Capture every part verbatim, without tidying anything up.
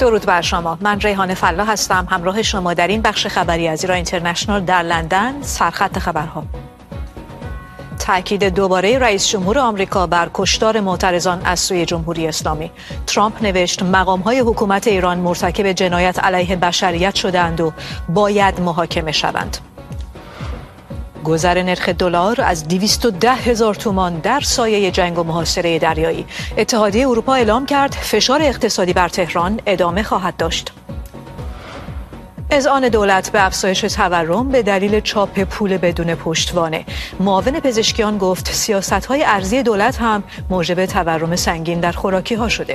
درود بر شما. من ریحانه فلاح هستم، همراه شما در این بخش خبری از ایران اینترنشنال در لندن. سرخط خبرها: تأکید دوباره رئیس جمهور آمریکا بر کشتار معترضان از سوی جمهوری اسلامی. ترامپ نوشت مقام‌های حکومت ایران مرتکب جنایت علیه بشریت شدند و باید محاکمه شوند. گذر نرخ دلار از دویست و ده هزار تومان در سایه جنگ و محاصره دریایی. اتحادیه اروپا اعلام کرد فشار اقتصادی بر تهران ادامه خواهد داشت. اذعان دولت به افزایش تورم به دلیل چاپ پول بدون پشتوانه. معاون پزشکیان گفت سیاست‌های ارزی دولت هم موجب تورم سنگین در خوراکی‌ها شده.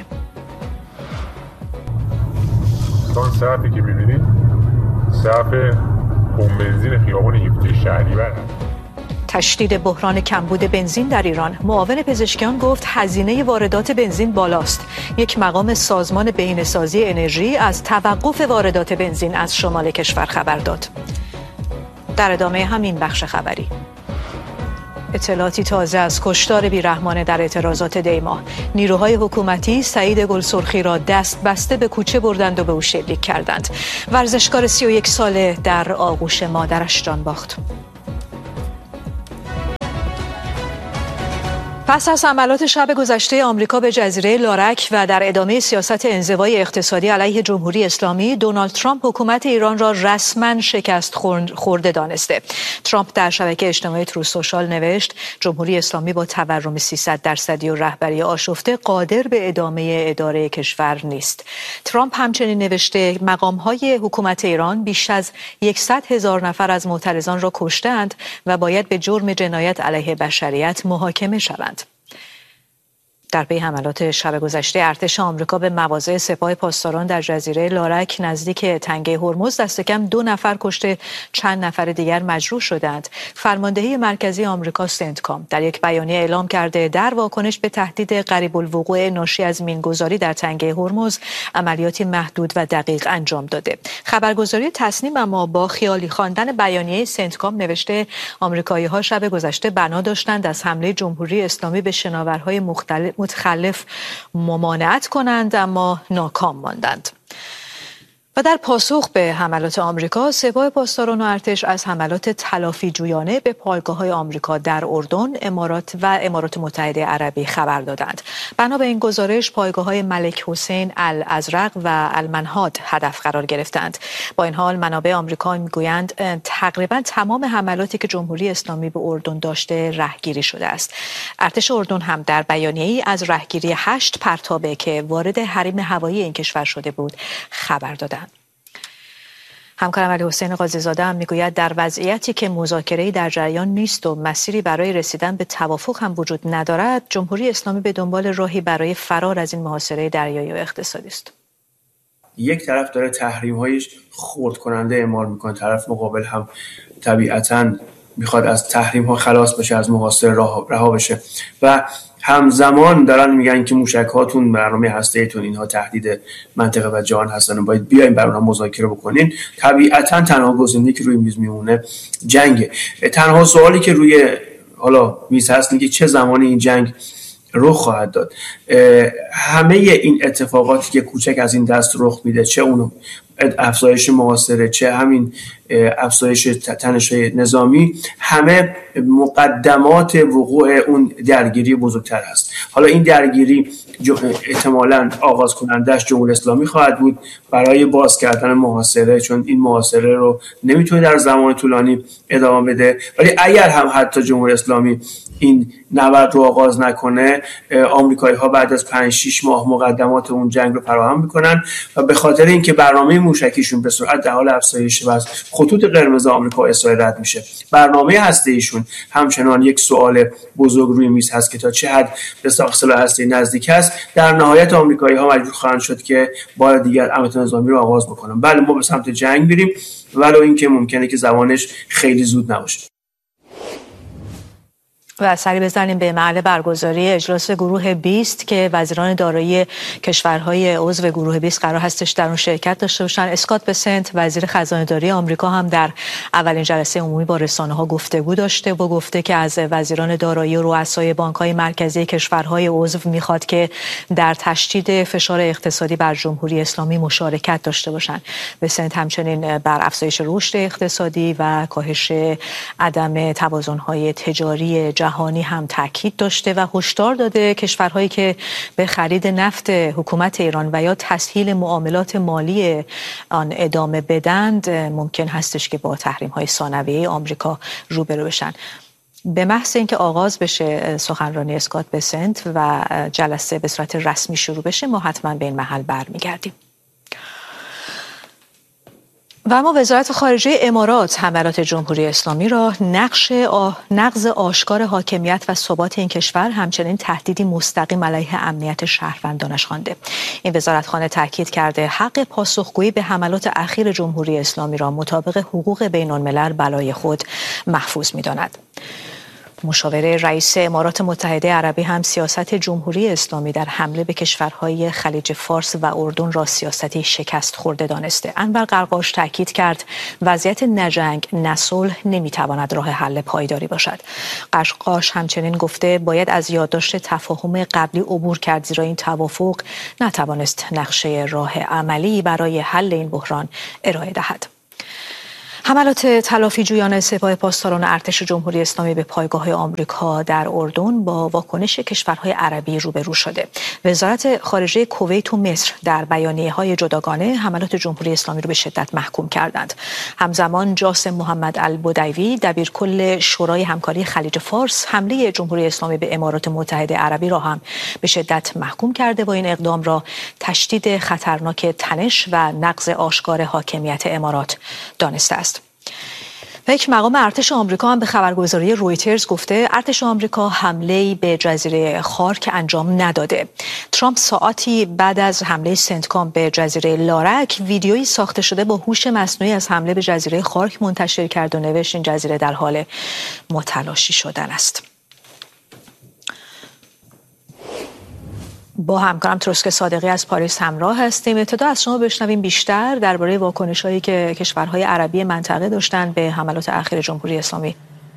اون صفی که می‌بینید صف پمپ بنزین خیابان هفده شهریور. تشدید بحران کمبود بنزین در ایران. معاون پزشکیان گفت هزینه واردات بنزین بالاست. یک مقام سازمان بهینه‌سازی انرژی از توقف واردات بنزین از شمال کشور خبر داد. در ادامه همین بخش خبری اطلاعاتی تازه از کشتار بیرحمانه در اعتراضات دیماه. نیروهای حکومتی سعید گلسرخی را دست بسته به کوچه بردند و به او شلیک کردند. ورزشکار سی و یک ساله در آغوش مادرش جان باخت. پس از حملات شب گذشته آمریکا به جزیره لارک و در ادامه سیاست انزوای اقتصادی علیه جمهوری اسلامی، دونالد ترامپ حکومت ایران را رسما شکست خورده دانسته. ترامپ در شبکه اجتماعی ترو سوشال نوشت جمهوری اسلامی با تورم سیصد درصدی و رهبری آشفته قادر به ادامه اداره کشور نیست. ترامپ همچنین نوشته مقام‌های حکومت ایران بیش از صد هزار نفر از معترضان را کشتند و باید به جرم جنایت علیه بشریت محاکمه شوند. در پی حملات شب گذشته ارتش آمریکا به مواضع سپاه پاسداران در جزیره لارک نزدیک تنگه هرمز دست کم دو نفر کشته، چند نفر دیگر مجروح شدند. فرماندهی مرکزی آمریکا سنتکام در یک بیانیه اعلام کرده در واکنش به تهدید قریب الوقوع ناشی از مینگذاری در تنگه هرمز عملیاتی محدود و دقیق انجام داده. خبرگزاری تصنیم اما با خیالی خواندن بیانیه سنتکام نوشته آمریکایی‌ها شب گذشته بنا داشتند از حمله جمهوری اسلامی به شناورهای مختلف متخلف ممانعت کنند اما ناکام ماندند. و در پاسخ به حملات آمریکا، سپاه پاسداران و ارتش از حملات تلافی جویانه به پایگاه‌های آمریکا در اردن، امارات و امارات متحده عربی خبر دادند. بنا به این گزارش، پایگاه‌های ملک حسین الازرق و المنهاد هدف قرار گرفتند. با این حال، منابع آمریکا میگویند تقریباً تمام حملاتی که جمهوری اسلامی به اردن داشته رهگیری شده است. ارتش اردن هم در بیانیه‌ای از رهگیری هشت پرتابه که وارد حریم هوایی این کشور شده بود خبر دادند. همکارم علی حسین قاضی‌زاده هم میگوید در وضعیتی که مذاکره‌ای در جریان نیست و مسیری برای رسیدن به توافق هم وجود ندارد، جمهوری اسلامی به دنبال راهی برای فرار از این محاصره دریایی و اقتصادی است. یک طرف داره تحریم‌هایش خرد کننده اعمال میکنه، طرف مقابل هم طبیعتاً میخواد از تحریم‌ها خلاص بشه، از محاصره رها بشه و همزمان دارن میگن که موشک‌هاتون، برنامه هسته‌ایتون، اینها تهدید منطقه و جهان هستن و باید بیاین بر اونها مذاکره بکنین. طبیعتاً تنها گزینه‌ای که روی میز میمونه جنگه. تنها سوالی که روی حالا میز هست اینه که چه زمانی این جنگ رخ خواهد داد. همه این اتفاقاتی که کوچک از این دست رخ میده، چه اون افزایش محاصره، چه همین افزایش تنش‌های نظامی، همه مقدمات وقوع اون درگیری بزرگتر هست. حالا این درگیری احتمالاً آغاز کنندش جمهوری اسلامی خواهد بود برای باز کردن محاصره، چون این محاصره رو نمیتونه در زمان طولانی ادامه بده. ولی اگر هم حتی جمهوری اسلامی این نبرد رو آغاز نکنه، آمریکایی‌ها بعد از پنج شش ماه مقدمات اون جنگ رو فراهم میکنن و به خاطر اینکه برنامه موشکیشون به سرعت در حال افزایش و از خطوط قرمز آمریکا و اسرائیل رد میشه، برنامه هسته‌ایشون همچنان یک سوال بزرگ روی میز هست که تا چه حد به ساخت سلاح هسته‌ای نزدیک است. در نهایت آمریکایی‌ها مجبور خواهند شد که بار دیگر عملیات نظامی رو آغاز بکنن. بله، ما به سمت جنگ بریم، ولو اینکه ممکنه که زمانش خیلی زود نباشه. و سری بزنیم به محل برگزاری اجلاس گروه بیست که وزیران دارایی کشورهای عضو گروه بیست قرار هستش در اون شرکت داشته باشن. اسکات بسنت وزیر خزانه‌داری آمریکا هم در اولین جلسه عمومی با رسانه‌ها گفتگو داشته و گفته که از وزیران دارایی و رؤسای بانک‌های مرکزی کشورهای عضو میخواد که در تشدید فشار اقتصادی بر جمهوری اسلامی مشارکت داشته باشند. بسنت همچنین بر افزایش رشد اقتصادی و کاهش عدم توازن‌های تجاری جهانی هم تاکید داشته و هشدار داده کشورهایی که به خرید نفت حکومت ایران و یا تسهیل معاملات مالی آن ادامه بدند ممکن هستش که با تحریم‌های ثانویه آمریکا روبرو بشن. به محض اینکه آغاز بشه سخنرانی اسکات بسنت و جلسه به صورت رسمی شروع بشه ما حتما به این محل برمیگردیم. و اما وزارت خارجه امارات حملات جمهوری اسلامی را نقش آه، نقض آشکار حاکمیت و ثبات این کشور همچنین تهدیدی مستقیم علیه امنیت شهروندانش خوانده. این وزارتخانه تاکید کرده حق پاسخگویی به حملات اخیر جمهوری اسلامی را مطابق حقوق بین الملل برای خود محفوظ می‌داند. مشاور رئیس امارات متحده عربی هم سیاست جمهوری اسلامی در حمله به کشورهای خلیج فارس و اردن را سیاستی شکست خورده دانسته. انور قرقاش تاکید کرد وضعیت نه جنگ نه صلح نمیتواند راه حل پایداری باشد. قرقاش همچنین گفته باید از یادداشت تفاهم قبلی عبور کرد زیرا این توافق نتوانست نقشه راه عملی برای حل این بحران ارائه دهد. حملات تلافی جویان سپاه پاسداران ارتش جمهوری اسلامی به پایگاه‌های آمریکا در اردن با واکنش کشورهای عربی روبرو شده. وزارت خارجه کویت و مصر در بیانیه‌های جداگانه حملات جمهوری اسلامی را به شدت محکوم کردند. همزمان جاسم محمد البدیوی دبیرکل شورای همکاری خلیج فارس حمله جمهوری اسلامی به امارات متحده عربی را هم به شدت محکوم کرده و این اقدام را تشدید خطرناک تنش و نقض آشکار حاکمیت امارات دانسته است. و یک مقام ارتش آمریکا هم به خبرگزاری رویترز گفته ارتش آمریکا حمله‌ای به جزیره خارک انجام نداده. ترامپ ساعتی بعد از حمله سنتکام به جزیره لارک ویدیویی ساخته شده با هوش مصنوعی از حمله به جزیره خارک منتشر کرد و نوشت این جزیره در حال متلاشی شدن است. با همکارم تروسک صادقی از پاریس همراه هستیم. ابتدا از شما بشنویم بیشتر درباره واکنش‌هایی که کشورهای عربی منطقه داشتن به حملات اخیر جمهوری اسلامی.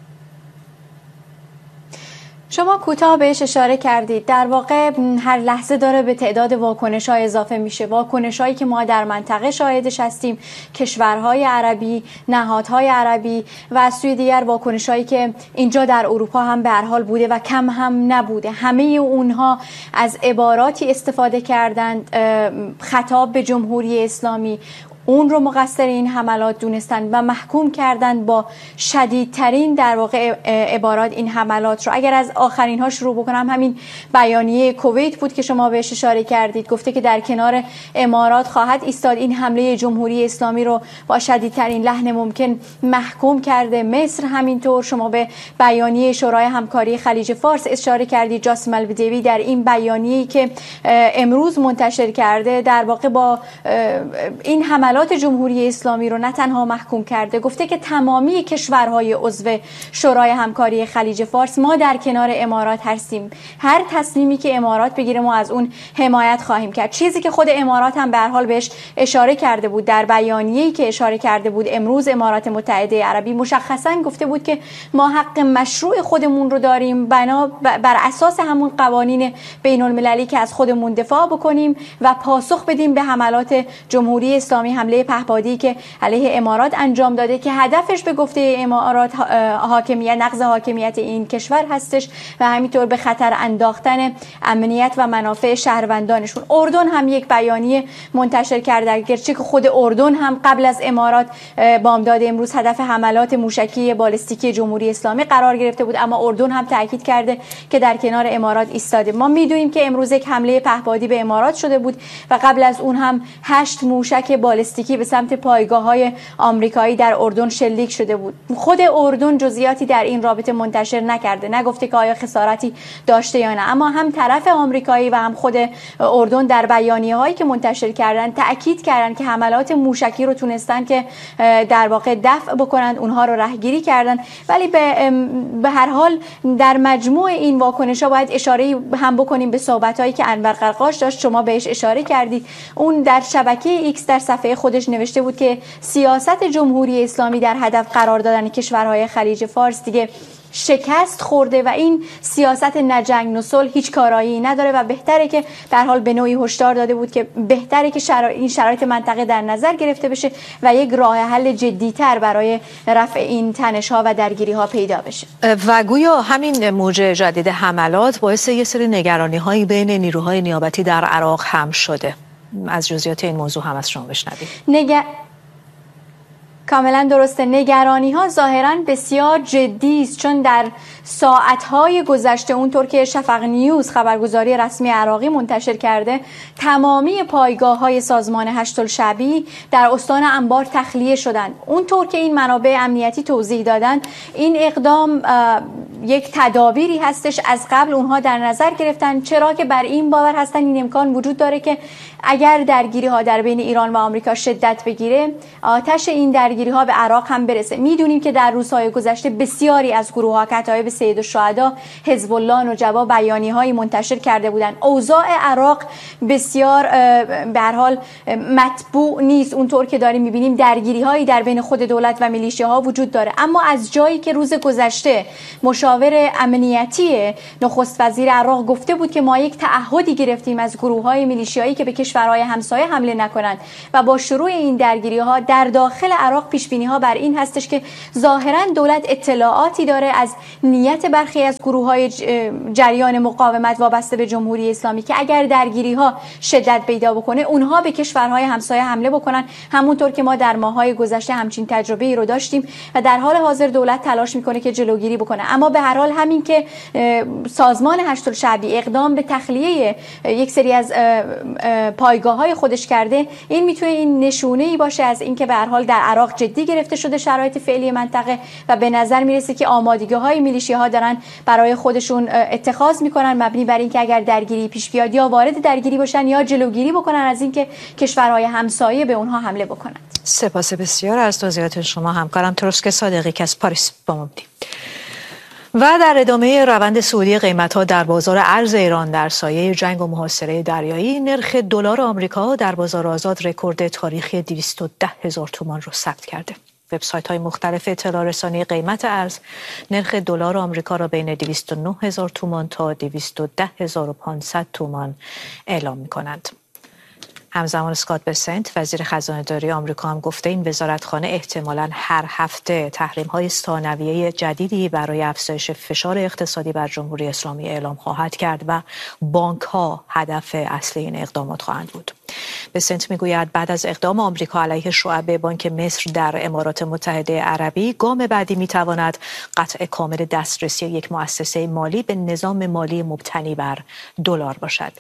شما کوتاه بهش اشاره کردید. در واقع هر لحظه داره به تعداد واکنش‌ها اضافه میشه. واکنش‌هایی که ما در منطقه شاهدش هستیم، کشورهای عربی، نهادهای عربی و از سوی دیگر واکنش‌هایی که اینجا در اروپا هم به هر حال بوده و کم هم نبوده. همه اونها از عباراتی استفاده کردند خطاب به جمهوری اسلامی، اون رو مقصر این حملات دونستن و محکوم کردن با شدیدترین در واقع عبارات این حملات رو. اگر از آخرین ها شروع بکنم همین بیانیه کویت بود که شما بهش اشاره کردید. گفته که در کنار امارات خواهد ایستاد، این حمله جمهوری اسلامی رو با شدیدترین لحن ممکن محکوم کرده. مصر همینطور. شما به بیانیه شورای همکاری خلیج فارس اشاره کردید. جاسم البدیوی در این بیانیه‌ای که امروز منتشر کرده در واقع با این حملات جمهوری اسلامی رو نه تنها محکوم کرده، گفته که تمامی کشورهای عضو شورای همکاری خلیج فارس ما در کنار امارات هستیم. هر تصمیمی که امارات بگیره ما از اون حمایت خواهیم کرد. چیزی که خود امارات هم به هر حال بهش اشاره کرده بود در بیانیه‌ای که اشاره کرده بود امروز امارات متحده عربی مشخصاً گفته بود که ما حق مشروع خودمون رو داریم بنا بر اساس همون قوانین بین المللی که از خودمون دفاع بکنیم و پاسخ بدیم به حملات جمهوری اسلامی، حمله پهپادی که علیه امارات انجام داده که هدفش به گفته امارات حاکمیت نقض حاکمیت این کشور هستش و همینطور به خطر انداختن امنیت و منافع شهروندانشون. اردن هم یک بیانیه منتشر کرده، گرچه که خود اردن هم قبل از امارات بامداد امروز هدف حملات موشکی بالستیکی جمهوری اسلامی قرار گرفته بود، اما اردن هم تاکید کرده که در کنار امارات ایستاده. ما میدونیم که امروز یک حمله پهپادی به امارات شده بود و قبل از اون هم هشت موشک بالستیکی بالستیکی به سمت پایگاه‌های آمریکایی در اردن شلیک شده بود. خود اردن جزئیاتی در این رابطه منتشر نکرده، نگفته که آیا خسارتی داشته یا نه، اما هم طرف آمریکایی و هم خود اردن در بیانیه‌هایی که منتشر کردن تأکید کردن که حملات موشکی رو تونستن که در واقع دفع بکنن، اونها رو رهگیری کردن. ولی به به هر حال در مجموع این واکنش‌ها باید اشاره هم بکنیم به صحبت‌هایی که انور قرقاش داشت، شما بهش اشاره کردید. اون در شبکه ایکس در صفحه خودش نوشته بود که سیاست جمهوری اسلامی در هدف قرار دادن کشورهای خلیج فارس دیگه شکست خورده و این سیاست نجنگ نه صلح هیچ کارایی نداره و بهتره که در حال به نوعی هشدار داده بود که بهتره که شرا... این شرایط منطقه در نظر گرفته بشه و یک راه حل جدی‌تر برای رفع این تنش‌ها و درگیری‌ها پیدا بشه. و گویا همین موج جدید حملات باعث یه سری نگرانی‌های بین نیروهای نیابتی در عراق هم شده. از جزئیات این موضوع هم از شما بشنویم. نگ... کاملا درسته. نگرانی ها ظاهرا بسیار جدی است، چون در ساعت های گذشته اونطور که شفق نیوز خبرگزاری رسمی عراقی منتشر کرده، تمامی پایگاه های سازمان هشت‌الشعبی در استان انبار تخلیه شدند. اونطور که این منابع امنیتی توضیح دادن، این اقدام یک تدابیری هستش از قبل اونها در نظر گرفتن، چرا که بر این باور هستن این امکان وجود داره که اگر درگیری ها در بین ایران و آمریکا شدت بگیره، آتش این درگیری ها به عراق هم برسه. میدونیم که در روزهای گذشته بسیاری از گروه ها کتایب سید الشهدا، حزب الله نجبا بیانیه هایی منتشر کرده بودند. اوضاع عراق بسیار به هر حال مطبوع نیست، اونطور که داریم میبینیم درگیری هایی در بین خود دولت و میلیشه ها وجود داره. اما از جایی که روز گذشته مشاور امنیتی نخست وزیر عراق گفته بود که ما یک تعهدی گرفتیم از گروه های میلیشیایی که به کشورهای همسایه حمله نکنند و با شروع این درگیری ها در داخل عراق پیش بینی ها بر این هستش که ظاهرا دولت اطلاعاتی داره از نیت برخی از گروه های جریان مقاومت وابسته به جمهوری اسلامی که اگر درگیری ها شدت پیدا بکنه اونها به کشورهای همسایه حمله بکنن، همونطور که ما در ماه‌های گذشته همچین تجربه ای رو داشتیم و در حال حاضر دولت تلاش میکنه که جلوگیری بکنه. اما به هر حال همین که سازمان هشت‌الشعبی اقدام به تخلیه یک سری از پایگاه‌های خودش کرده، این میتونه این نشونه‌ای باشه از اینکه به هر حال در عراق جدی گرفته شده شرایط فعلی منطقه و به نظر میرسه که آمادگی‌های میلیشیاها دارن برای خودشون اتخاذ میکنن مبنی بر اینکه اگر درگیری پیش بیاد یا وارد درگیری باشن یا جلوگیری بکنن از اینکه کشورهای همسایه به اونها حمله بکنن. سپاس بسیار از توضیحات شما همکارم تروسک صادقی که از پاریس با ما بودیم. و در ادامه روند صعودی قیمت‌ها در بازار ارز ایران در سایه جنگ و محاصره دریایی، نرخ دلار آمریکا در بازار آزاد رکورد تاریخی دویست و ده هزار تومان را ثبت کرده. وبسایت‌های مختلف اطلاع رسانی قیمت ارز نرخ دلار آمریکا را بین دویست و نه هزار تومان تا دویست و ده هزار و پانصد تومان اعلام می‌کنند. همزمان اسکات بسنت وزیر خزانه‌داری آمریکا هم گفته این وزارتخانه احتمالاً هر هفته تحریم‌های ثانویه جدیدی برای افزایش فشار اقتصادی بر جمهوری اسلامی اعلام خواهد کرد و بانک‌ها هدف اصلی این اقدامات خواهند بود. بسنت میگوید بعد از اقدام آمریکا علیه شعبه بانک مصر در امارات متحده عربی، گام بعدی میتواند قطع کامل دسترسی یک مؤسسه مالی به نظام مالی مبتنی بر دلار باشد.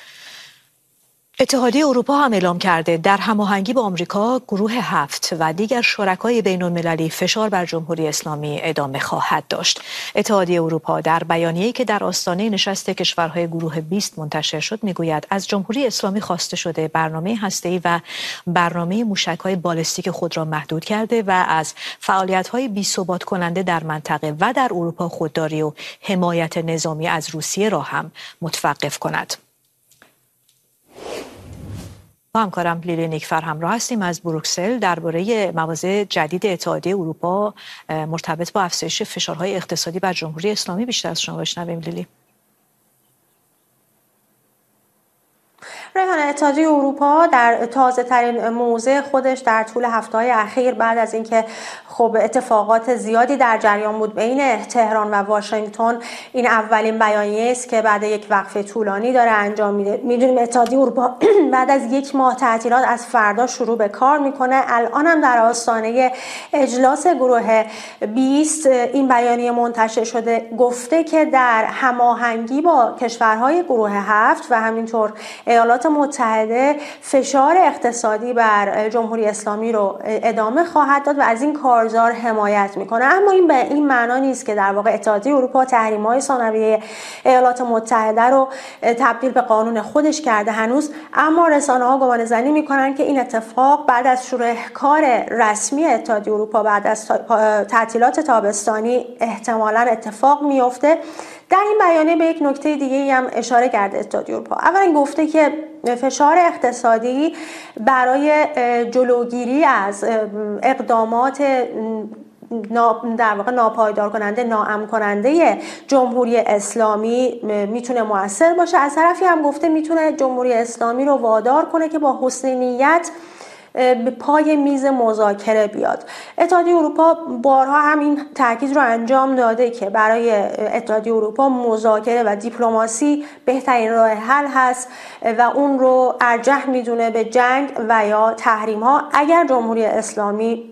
اتحادیه اروپا هم اعلام کرده در هماهنگی با آمریکا، گروه هفت و دیگر شرکای بین‌المللی فشار بر جمهوری اسلامی ادامه خواهد داشت. اتحادیه اروپا در بیانیه‌ای که در آستانه نشست کشورهای گروه بیست منتشر شد میگوید از جمهوری اسلامی خواسته شده برنامه هسته‌ای و برنامه موشک‌های بالستیک خود را محدود کرده و از فعالیت‌های بی‌ثبات کننده در منطقه و در اروپا خودداری و حمایت نظامی از روسیه را هم متوقف کند. با همکارم لیلی نیکفر همراه هستیم از بروکسل درباره مواضع جدید اتحادیه اروپا مرتبط با افزایش فشارهای اقتصادی بر جمهوری اسلامی بیشتر از شما بشنویم. لیلی. ریحانه، اتحادیه اروپا در تازه ترین موضع خودش در طول هفته‌های اخیر بعد از اینکه خب اتفاقات زیادی در جریان بود بین تهران و واشنگتن، این اولین بیانیه است که بعد یک وقفه طولانی داره انجام میده. میدونیم اتحادیه اروپا بعد از یک ماه تعطیلات از فردا شروع به کار میکنه. الان هم در آستانه اجلاس گروه بیست این بیانیه منتشر شده، گفته که در هماهنگی با کشورهای گروه هفت و همینطور ایالات متحده متحده فشار اقتصادی بر جمهوری اسلامی رو ادامه خواهد داد و از این کارزار حمایت میکنه. اما این به این معنا نیست که در واقع اتحادیه اروپا تحریم‌های ثانویه ایالات متحده رو تبدیل به قانون خودش کرده هنوز، اما رسانه‌ها گمانه‌زنی میکنن که این اتفاق بعد از شروع کار رسمی اتحادیه اروپا بعد از تعطیلات تابستانی احتمالاً اتفاق میفته. در این بیانیه به یک نکته دیگه هم اشاره کرده اتحادیه اروپا. اولا گفته که فشار اقتصادی برای جلوگیری از اقدامات در واقع ناپایدار کننده، ناامن کننده جمهوری اسلامی میتونه مؤثر باشه. از طرفی هم گفته میتونه جمهوری اسلامی رو وادار کنه که با حسن نیت به پای میز مذاکره بیاد. اتحادیه اروپا بارها هم این تاکید رو انجام داده که برای اتحادیه اروپا مذاکره و دیپلماسی بهترین راه حل هست و اون رو ارجح میدونه به جنگ و یا تحریم ها اگر جمهوری اسلامی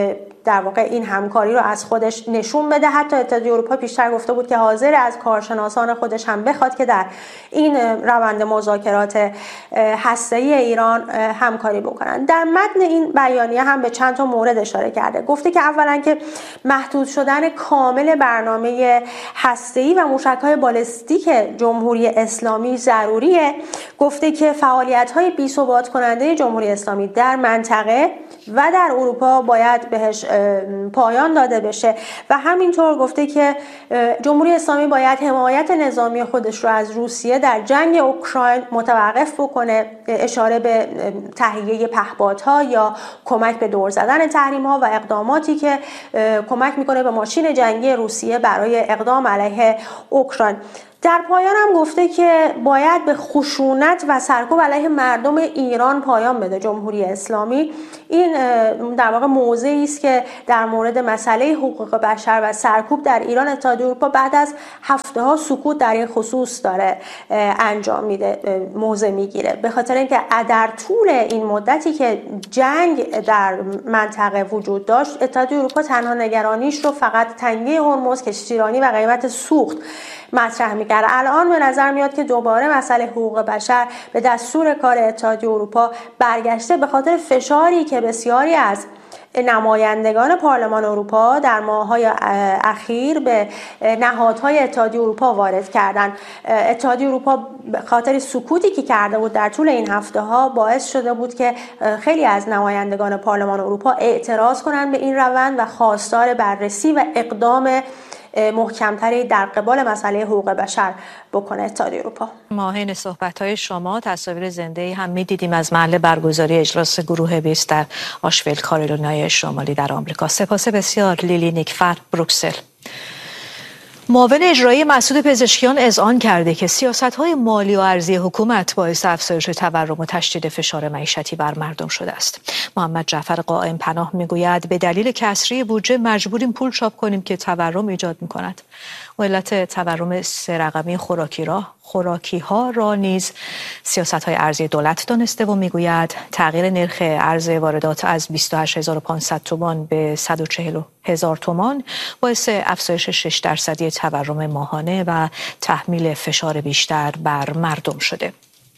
در واقع این همکاری رو از خودش نشون بده. حتی اتحادیه اروپا پیشتر گفته بود که حاضر از کارشناسان خودش هم بخواد که در این روند مذاکرات هسته‌ای ایران همکاری بکنن. در متن این بیانیه هم به چند تا مورد اشاره کرده. گفته که اولا که محدود شدن کامل برنامه هسته‌ای و موشک‌های بالستیک جمهوری اسلامی ضروریه. گفته که فعالیت‌های بی‌ثبات کننده جمهوری اسلامی در منطقه و در اروپا باید بهش پایان داده بشه و همینطور گفته که جمهوری اسلامی باید حمایت نظامی خودش رو از روسیه در جنگ اوکراین متوقف بکنه. اشاره به تهیه پهپادها یا کمک به دور زدن تحریم‌ها و اقداماتی که کمک میکنه به ماشین جنگی روسیه برای اقدام علیه اوکراین. در پایان هم گفته که باید به خشونت و سرکوب علیه مردم ایران پایان بده جمهوری اسلامی. این در واقع موضعی است که در مورد مسئله حقوق بشر و سرکوب در ایران اتحادیه اروپا بعد از هفته ها سکوت در این خصوص داره انجام میده، موضع میگیره، به خاطر اینکه در طول این مدتی که جنگ در منطقه وجود داشت اتحادیه اروپا تنها نگرانیش رو فقط تنگی هرمز، کشتیرانی و قیمت سوخت مطرح می‌کرد. الان به نظر میاد که دوباره مسئله حقوق بشر به دستور کار اتحادیه اروپا برگشته به خاطر فشاری که بسیاری از نمایندگان پارلمان اروپا در ماه‌های اخیر به نهادهای اتحادیه اروپا وارد کردند. اتحادیه اروپا به خاطر سکوتی که کرده بود در طول این هفته‌ها باعث شده بود که خیلی از نمایندگان پارلمان اروپا اعتراض کنند به این روند و خواستار بررسی و اقدام محکمتری در قبال مسئله حقوق بشر بکنه اتحادیه اروپا. ما حین صحبت‌های شما تصاویر زنده‌ای هم می‌دیدیم از محل برگزاری اجلاس گروه بیست در آشویل کارولینای شمالی در آمریکا. سپاس بسیار لیلی نیکفر، بروکسل. معاون اجرایی مسعود پزشکیان اذعان کرده که سیاست‌های مالی و ارزی حکومت باعث افزایش تورم و تشدید فشار معیشتی بر مردم شده است. محمد جعفر قائم پناه میگوید به دلیل کسری بودجه مجبوریم پول چاپ کنیم که تورم ایجاد می‌کند. و علت تورم سه رقمی خوراکی را خوراکی ها را نیز سیاست‌های ارزی دولت دانسته و میگوید تغییر نرخ ارز واردات از بیست و هشت هزار و پانصد تومان به صد و چهل هزار تومان باعث افزایش شش درصدی تورم ماهانه و تحمیل فشار بیشتر بر مردم شده.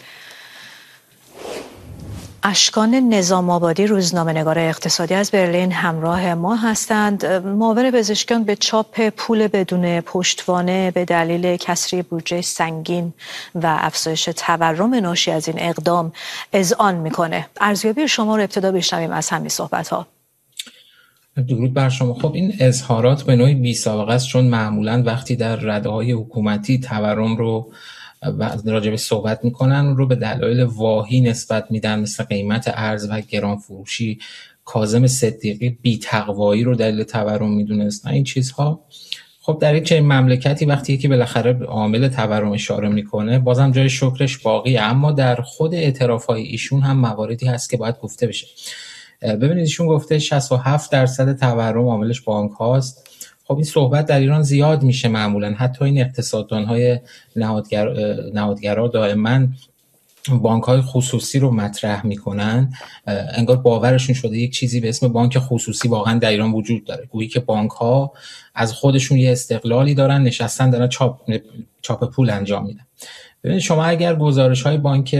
اشکان نظام آبادی روزنامه‌نگار اقتصادی از برلین همراه ما هستند. معاون پزشکیان به چاپ پول بدون پشتوانه به دلیل کسری بودجه سنگین و افزایش تورم ناشی از این اقدام اذعان میکنه. ارزیابی شما رو ابتدا بشنویم از همین صحبت‌ها. درود بر شما. خب این اظهارات به نوعی بی‌سابقه است، چون معمولاً وقتی در رده‌های حکومتی تورم رو و راجبش صحبت میکنن رو به دلایل واهی نسبت میدن، مثل قیمت ارز و گران فروشی. کاظم صدیقی بی‌تقوایی رو دلیل تورم میدونست. این چیزها خب در یک مملکتی وقتی یکی بالاخره به عامل تورم اشاره میکنه بازم جای شکرش باقیه، اما در خود اعترافهای ایشون هم مواردی هست که باید گفته بشه. ببینید ایشون گفته شصت و هفت درصد تورم عاملش بانک هاست. خب این صحبت در ایران زیاد میشه معمولا، حتی این اقتصاددان‌های نهادگر نهادگرا دائما بانک‌های خصوصی رو مطرح میکنن، انگار باورشون شده یک چیزی به اسم بانک خصوصی واقعا در ایران وجود داره، گویی که بانک‌ها از خودشون یه استقلالی دارن، نشستن دارن چاپ چاپ پول انجام میدن. ببینید شما اگر گزارش‌های بانک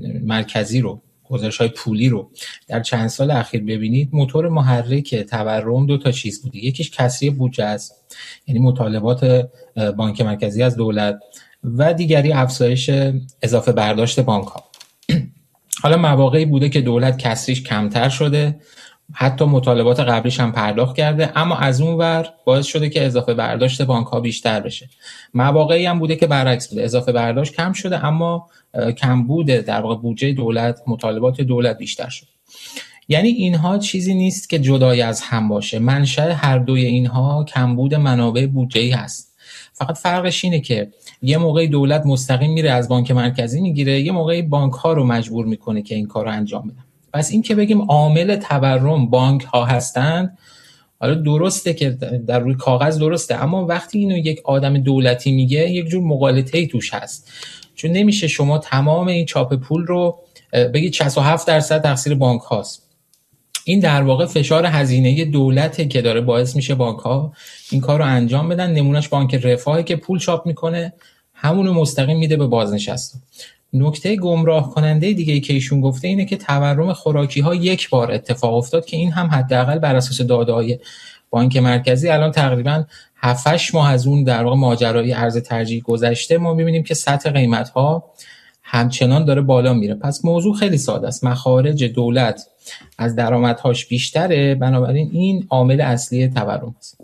مرکزی رو، گزارش‌های پولی رو در چند سال اخیر ببینید، موتور محرک تورم دو تا چیز بوده. یکیش کسری بودجه است، یعنی مطالبات بانک مرکزی از دولت، و دیگری افزایش اضافه برداشت بانک‌ها. حالا مواقعی بوده که دولت کسریش کمتر شده، حتی مطالبات قبلیش هم پرداخت کرده، اما از اون ور باعث شده که اضافه برداشت بانک‌ها بیشتر بشه. مواقعی هم بوده که برعکس بوده، اضافه برداشت کم شده اما کم بوده در واقع بودجه دولت، مطالبات دولت بیشتر شده. یعنی اینها چیزی نیست که جدای از هم باشه، منشأ هر دوی اینها کمبود منابع بودجه‌ای هست. فقط فرقش اینه که یه موقعی دولت مستقیم میره از بانک مرکزی میگیره، یه موقعی بانک‌ها رو مجبور میکنه که این کارو انجام بدن. پس این که بگیم عامل تورم بانک‌ها هستند، حالا درسته که در روی کاغذ درسته، اما وقتی اینو یک آدم دولتی میگه یک جور مغالطه‌ای توش هست، چون نمیشه شما تمام این چاپ پول رو بگید شصت و هفت درصد تقصیر بانک هاست. این در واقع فشار هزینه دولته که داره باعث میشه بانک ها این کار رو انجام بدن. نمونهش بانک رفاهی که پول چاپ میکنه، همونو مستقیم میده به بازنشسته. نکته گمراه کننده دیگه ای که ایشون گفته اینه که تورم خوراکی ها یک بار اتفاق افتاد که این هم حداقل بر اساس داده‌های بانک مرکزی الان تقریبا هفت هشت ماه از اون در واقع ماجرای ارز ترجیح گذشته، ما می‌بینیم که سطح قیمت‌ها همچنان داره بالا میره. پس موضوع خیلی ساده است، مخارج دولت از درآمدهاش بیشتره، بنابراین این عامل اصلی تورم است.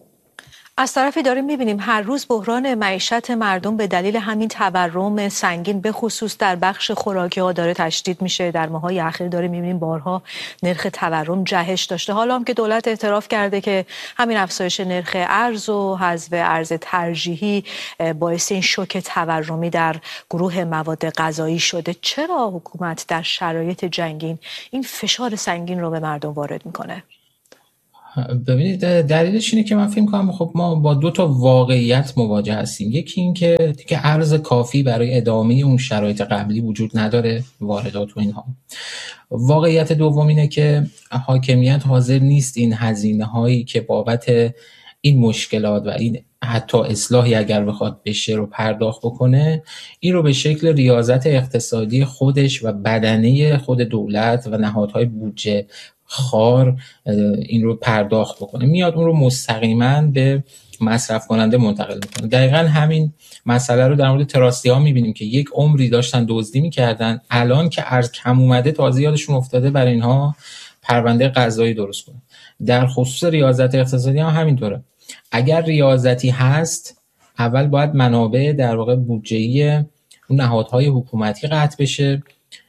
از طرفی داریم میبینیم هر روز بحران معیشت مردم به دلیل همین تورم سنگین به خصوص در بخش خوراکی ها داره تشدید میشه. در ماهای اخیر داریم میبینیم بارها نرخ تورم جهش داشته، حالا هم که دولت اعتراف کرده که همین افزایش نرخ ارز و حذف ارز ترجیحی باعث این شوک تورمی در گروه مواد غذایی شده. چرا حکومت در شرایط جنگین این فشار سنگین رو به مردم وارد میکنه؟ ببینید دلیلش اینه که من فکر می‌کنم خب ما با دو تا واقعیت مواجه هستیم. یکی این که دیگه ارز کافی برای ادامه اون شرایط قبلی وجود نداره، واردات و اینها. واقعیت دوم اینه که حاکمیت حاضر نیست این هزینه‌هایی که بابت این مشکلات و این حتی اصلاحی اگر بخواد بشه رو پرداخت بکنه، این رو به شکل ریاضت اقتصادی خودش و بدنه خود دولت و نهادهای بودجه خار این رو پرداخت بکنه، میاد اون رو مستقیما به مصرف کننده منتقل میکنه. دقیقاً همین مسئله رو در مورد تراستی ها میبینیم که یک عمری داشتن دزدی میکردن، الان که ارز کم اومده تازه یادشون افتاده برای اینها پرونده قضایی درست کنه. در خصوص ریاضت اقتصادی هم همینطوره. اگر ریاضتی هست، اول باید منابع در واقع بودجه‌ای اون نهادهای حکومتی قطع بشه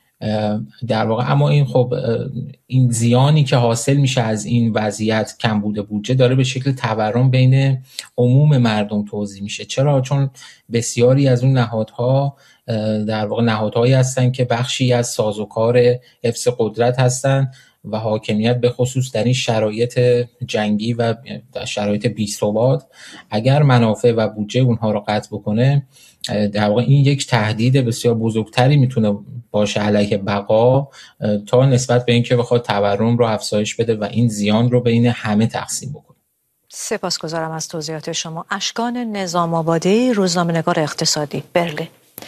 در واقع، اما این خب این زیانی که حاصل میشه از این وضعیت کمبود بودجه داره به شکل تورم بین عموم مردم توزیع میشه. چرا؟ چون بسیاری از اون نهادها در واقع نهادهایی هستن که بخشی از سازوکار حفظ قدرت هستن و حاکمیت به خصوص در این شرایط جنگی و در شرایط بی‌ثبات اگر منافع و بودجه اونها رو قطع بکنه، در واقع این یک تهدید بسیار بزرگتری میتونه باشه علیه بقا تا نسبت به اینکه بخواد تورم رو افزایش بده و این زیان رو بین همه تقسیم بکنه. سپاسگزارم از توضیحات شما. اشکان نظام آبادی، روزنامه‌نگار اقتصادی، برلین.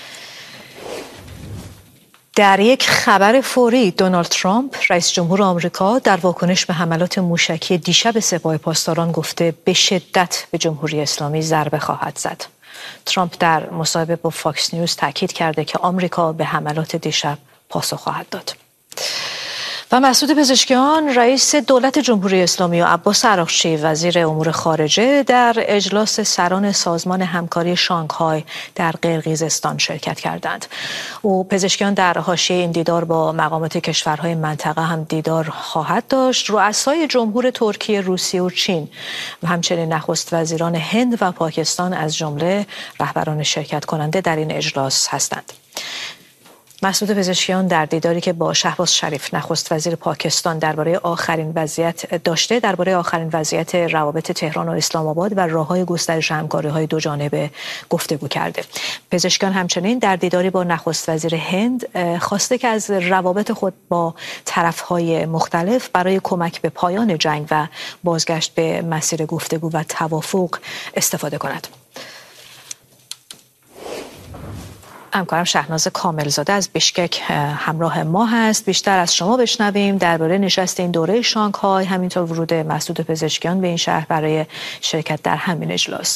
در یک خبر فوری، دونالد ترامپ رئیس جمهور آمریکا در واکنش به حملات موشکی دیشب سپاه پاسداران گفته به شدت به جمهوری اسلامی ضربه خواهد زد. ترامپ در مصاحبه با فاکس نیوز تاکید کرده که آمریکا به حملات دیشب پاسخ خواهد داد. و مسعود پزشکیان رئیس دولت جمهوری اسلامی و عباس عراقچی وزیر امور خارجه در اجلاس سران سازمان همکاری شانگهای در قرقیزستان شرکت کردند. او پزشکیان در حاشیه این دیدار با مقامات کشورهای منطقه هم دیدار خواهد داشت. رؤسای جمهور ترکیه، روسیه و چین و همچنین نخست وزیران هند و پاکستان از جمله رهبران شرکت کننده در این اجلاس هستند. مسعود پزشکیان در دیداری که با شهباز شریف نخست وزیر پاکستان درباره آخرین وضعیت داشته درباره آخرین وضعیت روابط تهران و اسلام آباد و راههای گسترش همکاری‌های دو جانبه گفتگو کرده. پزشکیان همچنین در دیداری با نخست وزیر هند خواسته که از روابط خود با طرف‌های مختلف برای کمک به پایان جنگ و بازگشت به مسیر گفتگو و توافق استفاده کند. همکارم شهناز کاملزاده از بشکک همراه ما هست. بیشتر از شما بشنویم درباره نشست این دوره شانگهای، همینطور ورود مسعود پزشکیان به این شهر برای شرکت در همین اجلاس.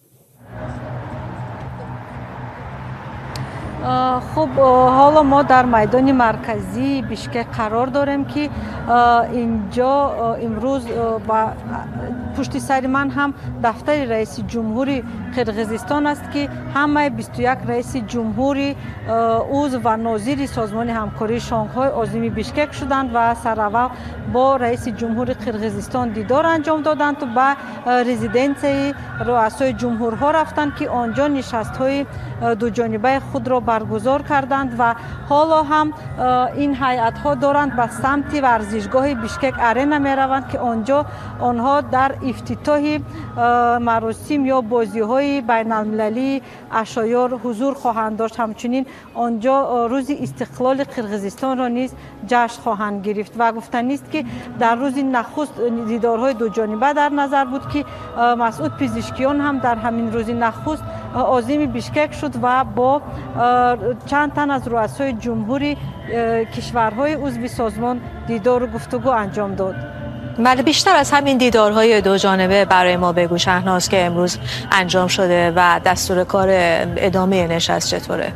خب حالا ما در میدان مرکزی بشکک قرار داریم که اینجا امروز با پشت سر من هم دفتر رئیس جمهوری قرقیزستان است که همه بیست و یک رئیس جمهوری عضو و ناظر سازمان همکاری شانگهای عازم بشکک شدند و سراول با رئیس جمهوری قرقیزستان دیدار انجام دادند و به رزیدنسی رؤسای جمهورها رفتند که آنجا نشست‌های دو جانبه خود را برگزار کردند و حالا هم این هیئت‌ها دارند به سمت ورزشگاه بشکک آرینا می‌روند که آنجا آنها در افتتاح مراسم یا بازی‌های بین‌المللی اشایار حضور خواهند داشت. همچنین آنجا روز استقلال قرقیزستان را نیز جشن خواهند گرفت و گفتنی است که در روز نخست دیدارهای دو جانبه در نظر بود که مسعود پزشکیان هم در همین روز نخست عازم بشکک شد و با چند تن از رؤسای جمهوری کشورهای عضو سازمان دیدار و گفتگو انجام داد. بله، بیشتر از همین دیدارهای دو جانبه برای ما بگو شهناز که امروز انجام شده و دستور کار ادامه نشست چطوره؟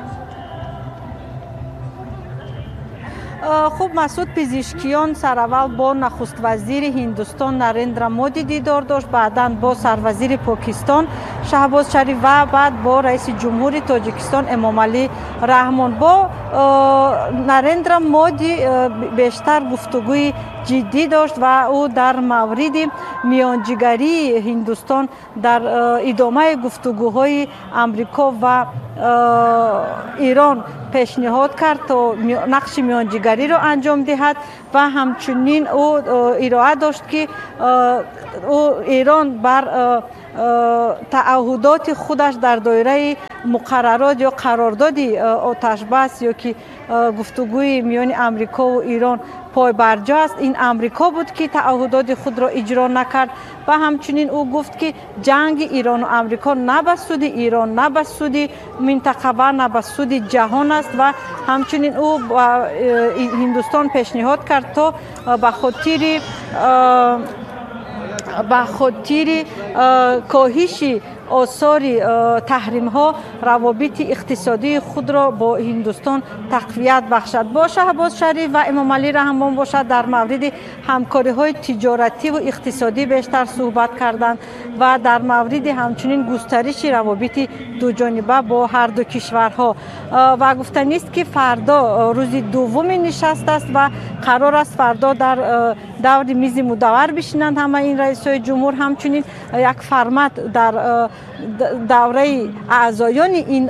خب مسعود پزشکیان سراول با نخست وزیر هندوستان نریندرا مودی دیدار داشت، بعداً با سروزیر پاکستان شهباز شریف و بعد با رئیس جمهوری تاجیکستان امامعلی رحمان. با نریندرا مودی بیشتر گفتگوی جدی داشت و او در مورد میانجیگری هندوستان در ادامه گفتگوهای امریکا و ایران پیشنهاد کرد تا نقش میانجیگری را انجام دهد و همچنین او ارائه داشت که او ایران بر تعهدات خودش در دایره مقررات یا قرارداد آتش بس یا که گفتگوی میان امریکا و ایران پای برجا است، این امریکا بود که تعهدات خود را اجرا نکرد و همچنین او گفت که جنگ ایران و امریکا نه به سود ایران، نه به سود منطقه و نه به سود جهان است و همچنین او با هندوستان پیشنهاد کرد تا به خاطر به خاطر کاهش آثار تحریم ها روابط اقتصادی خود را با هندوستان تقویت بخشد. با شهباز شریف و امامعلی رحمان باشد در مورد همکاری های تجارتی و اقتصادی بیشتر صحبت کردند و در مورد همچنین گسترش روابط دو جانبه با هر دو کشورها و گفتنی است که فردا روز دوم نشست است و قرار است فردا در دور میز مدور بشینند همه این رئیسای جمهور. همچنین یک فرمت در دوره اعضایان این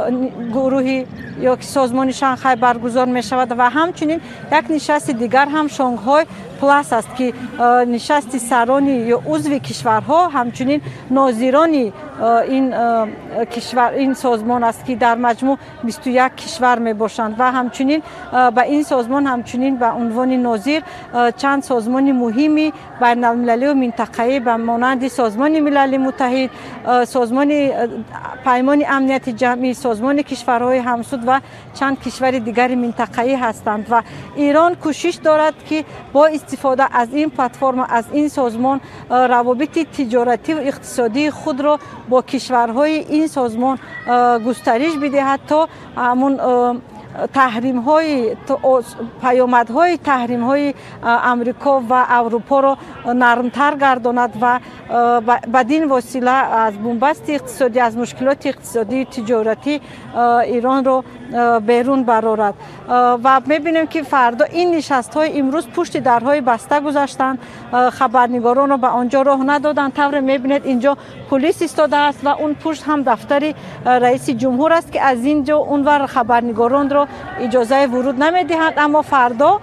گروه یا سازمان شانگهای برگزار می شود و همچنین یک نشست دیگر هم شانگهای پلاس است که نشست سران یا عضو کشورها همچنین ناظران این کشور این سازمان است که در مجموع بیست و یک کشور می باشند و همچنین به این سازمان همچنین به عنوان ناظر چند سازمان مهمی بین المللی و منطقه‌ای به مانند سازمان ملل متحد، سازمان پیمان امنیت جمعی، سازمان کشورهای همسود و چند کشور دیگر منطقه‌ای هستند و ایران کوشش دارد که با استفاده از این پلتفرم از این سازمان روابط تجارتی و اقتصادی خود را با کشورهای این سازمان گسترش بدهد تا همون تحریم های پیامد های تحریم های امریکا و اروپا را نرمتر گرداند و بدین وسیله از بنبست اقتصادی از مشکلات اقتصادی تجارتی ایران را بیرون برآورد و میبینیم که فردا این نشست های امروز پشت درهای بسته گذاشتند، خبرنگاران را به آنجا راه ندادند. طور میبینید اینجا پلیس ایستاده است و اون پشت هم دفتر رئیس جمهور است که از اینجا اونور خبرنگاران را اجازه ورود نمیدهند، اما فردا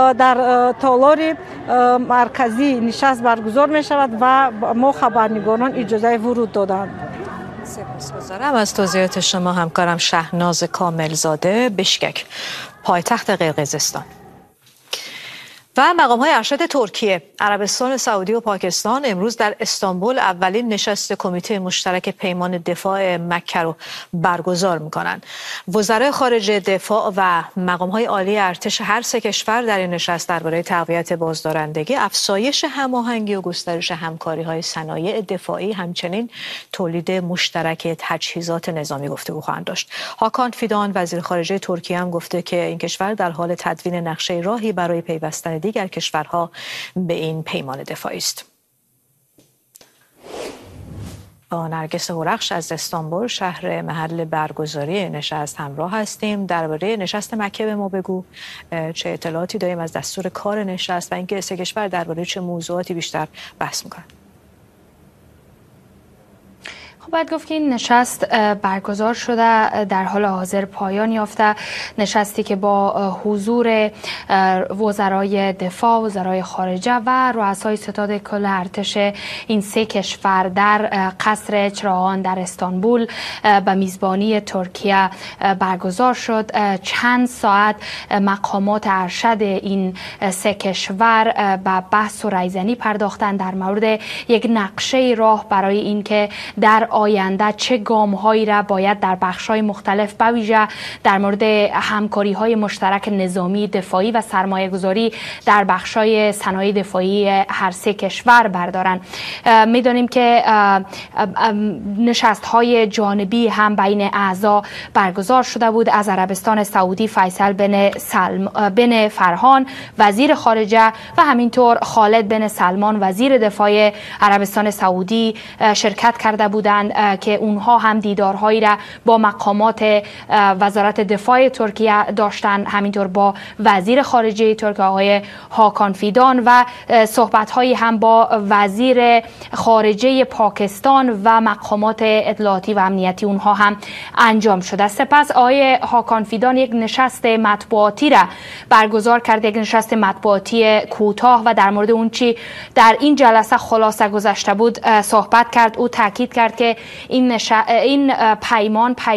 در تالار مرکزی نشست برگزار می شود و ما خبرنگاران اجازه ورود دادند. سپاسگزارم از توضیحات شما همکارم شهناز کاملزاده، بشکک، پایتخت قرقیزستان. و مقام‌های ارشد ترکیه، عربستان سعودی و پاکستان امروز در استانبول اولین نشست کمیته مشترک پیمان دفاع مکه رو برگزار می‌کنند. وزرای خارجه، دفاع و مقام‌های عالی ارتش هر سه کشور در این نشست درباره تقویت بازدارندگی، افزایش هماهنگی و گسترش همکاری‌های صنایع دفاعی، همچنین تولید مشترک تجهیزات نظامی گفتگو خواهند داشت. هاکان فیدان وزیر خارجه ترکیه هم گفته که این کشور در حال تدوین نقشه راهی برای پیوستن دیگر کشورها به این پیمان دفاعی است. با نرگس هورخش از استانبول، شهر محل برگزاری نشست همراه هستیم. درباره نشست مکه به ما بگو، چه اطلاعاتی داریم از دستور کار نشست و اینکه سه کشور درباره چه موضوعاتی بیشتر بحث می‌کنند؟ باید گفت که این نشست برگزار شده در حال حاضر پایان یافته، نشستی که با حضور وزرای دفاع، وزرای خارجه و رؤسای ستاد کل ارتش این سه کشور در قصر چراغان در استانبول به میزبانی ترکیه برگزار شد. چند ساعت مقامات ارشد این سه کشور به بحث و رایزنی پرداختند در مورد یک نقشه راه برای اینکه در آینده چه گام‌هایی را باید در بخش‌های مختلف به ویژه در مورد همکاری‌های مشترک نظامی، دفاعی و سرمایه‌گذاری در بخش‌های صنایع دفاعی هر سه کشور بردارند. می‌دانیم که نشست‌های جانبی هم بین اعضا برگزار شده بود. از عربستان سعودی فیصل بن سلم بن فرهان وزیر خارجه و همینطور خالد بن سلمان وزیر دفاع عربستان سعودی شرکت کرده بودند که اونها هم دیدارهایی را با مقامات وزارت دفاع ترکیه داشتن، همینطور با وزیر خارجه ترکیه آقای هاکان فیدان و صحبت‌هایی هم با وزیر خارجه پاکستان و مقامات اطلاعاتی و امنیتی اونها هم انجام شده. سپس آقای هاکان فیدان یک نشست مطبوعاتی را برگزار کرد، یک نشست مطبوعاتی کوتاه و در مورد اون چی در این جلسه خلاصه گذشته بود صحبت کرد. او تاکید کرد که این, نش... این پیمان, پیمان